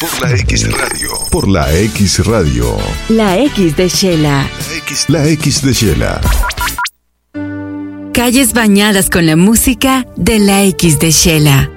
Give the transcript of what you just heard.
Por la X Radio. Por la X Radio. La X de Shela. La X de Shela. Calles bañadas con la música de la X de Shela.